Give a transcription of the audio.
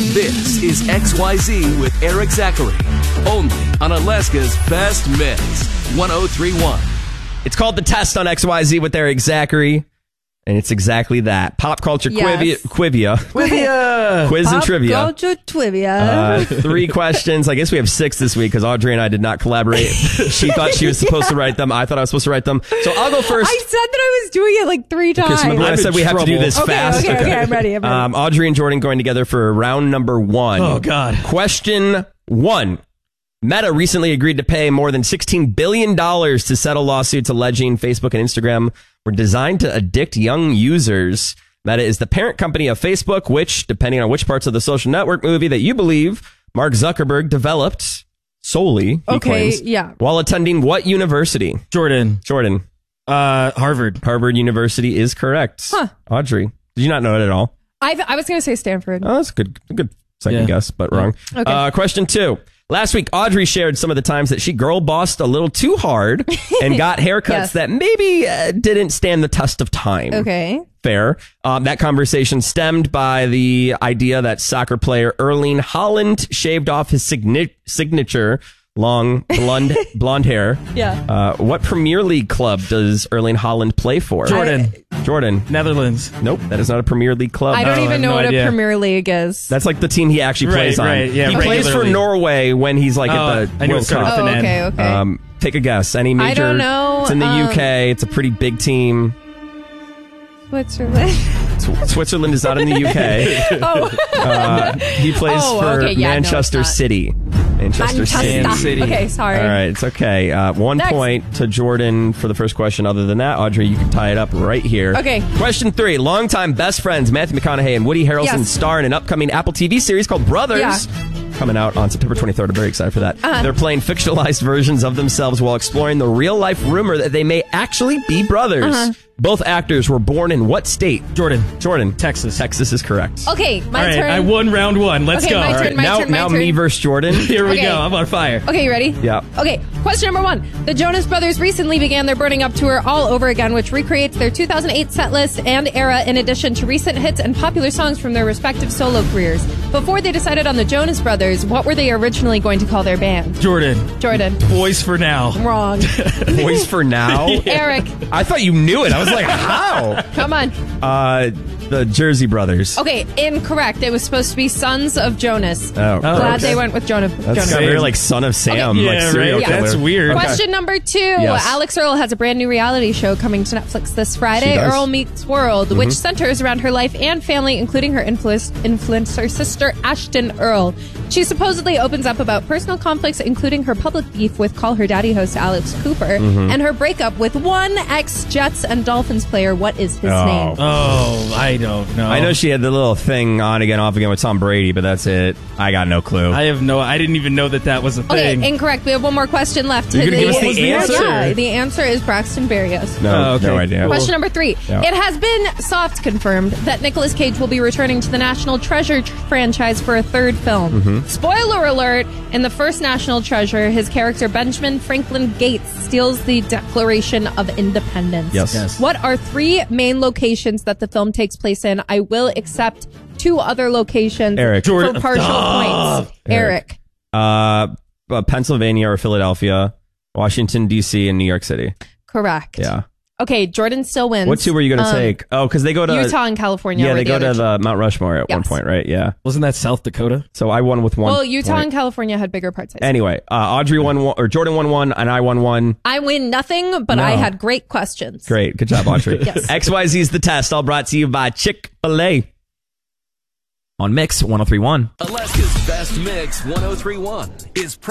This is XYZ with Eric Zachary, only on Alaska's Best Mix, 1031. It's called The Test on XYZ with Eric Zachary, and it's exactly that. Pop culture quivia. Quiz and trivia. Pop culture trivia. 3 questions. I guess we have 6 this week because Audrey and I did not collaborate. She thought she was supposed to write them. I thought I was supposed to write them. So I'll go first. I said that I was doing it like 3 times. Okay, so remember I said we have to do this fast? Okay, I'm ready. Audrey and Jordan going together for round number 1. Oh, God. Question 1. Meta recently agreed to pay more than $16 billion to settle lawsuits alleging Facebook and Instagram were designed to addict young users. Meta is the parent company of Facebook, which, depending on which parts of the social network movie that you believe, Mark Zuckerberg developed solely, he claims, while attending what university? Jordan. Harvard. Harvard University is correct. Huh. Audrey, did you not know it at all? I was going to say Stanford. Oh, that's a good second guess, but wrong. Okay. Question 2. Last week, Audrey shared some of the times that she girl bossed a little too hard and got haircuts that maybe didn't stand the test of time. Okay. Fair. That conversation stemmed by the idea that soccer player Erling Haaland shaved off his signature long blonde hair. Yeah. What Premier League club does Erling Haaland play for? Jordan. Netherlands. Nope, that is not a Premier League club. I don't even know what a Premier League is. That's like the team he actually plays on. Right, yeah, he plays for Norway when he's like at the World Cup. Oh, okay. Take a guess. Any major? I don't know. It's in the UK. It's a pretty big team. Switzerland. Switzerland is not in the UK. He plays for Manchester City. Manchester City. Okay, sorry. All right, it's okay. 1 point to Jordan for the first question. Other than that, Audrey, you can tie it up right here. Okay. Question 3. Longtime best friends Matthew McConaughey and Woody Harrelson star in an upcoming Apple TV series called Brothers. Coming out on September 23rd. I'm very excited for that. They're playing fictionalized versions of themselves while exploring the real-life rumor that they may actually be brothers. Both actors were born in what state? Jordan. Texas. Texas is correct. Okay, my turn. I won round 1. Let's go. My turn. Now me versus Jordan. Here we go. I'm on fire. Okay, you ready? Yeah. Okay, question number 1. The Jonas Brothers recently began their Burning Up tour all over again, which recreates their 2008 set list and era in addition to recent hits and popular songs from their respective solo careers. Before they decided on the Jonas Brothers, what were they originally going to call their band? Jordan. Boys for Now. Wrong. Boys for Now? Eric. I thought you knew it. I was like, how? Come on. The Jersey Brothers. Okay, incorrect. It was supposed to be Sons of Jonas. Glad they went with Jonas. That's very like Son of Sam. Okay. Like serial killer. That's weird. Question number 2. Yes. Alex Earle has a brand new reality show coming to Netflix this Friday, She does. Earle Meets World, which centers around her life and family, including her influencer sister, Ashton Earle. She supposedly opens up about personal conflicts, including her public beef with Call Her Daddy host Alex Cooper, and her breakup with one ex-Jets and Dolphins player. What is his name? Oh, I don't know. I know she had the little thing on again, off again with Tom Brady, but that's it. I got no clue. I didn't even know that was a thing. Okay, incorrect. We have one more question left. You're going to give us the answer? Yeah, the answer is Braxton Berrios. No idea. Question number 3. Yeah. It has been soft confirmed that Nicolas Cage will be returning to the National Treasure franchise for a 3rd film. Spoiler alert, in the first National Treasure, his character Benjamin Franklin Gates steals the Declaration of Independence. Yes. What are 3 main locations that the film takes place in? I will accept 2 other locations for partial points. Eric. Pennsylvania or Philadelphia, Washington, D.C., and New York City. Correct. Yeah. Okay, Jordan still wins. What 2 were you going to take? Oh, because they go to Utah and California. Yeah, they go to the Mount Rushmore at one point, right? Yeah. Wasn't that South Dakota? So I won with 1. Well, Utah point. and California had bigger parts. Anyway, Audrey won 1, or Jordan won 1, and I won 1. I win nothing, but I had great questions. Great. Good job, Audrey. Yes. XYZ's The Test, all brought to you by Chick-fil-A. On Mix 1031. Alaska's Best Mix 1031 is